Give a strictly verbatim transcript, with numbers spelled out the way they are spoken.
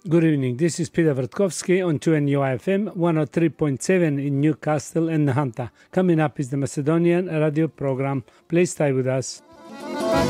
Good evening. This is Peter Vertkovsky on two N U I F M one oh three point seven in Newcastle and Nahanta. Coming up is the Macedonian radio program. Please stay with us.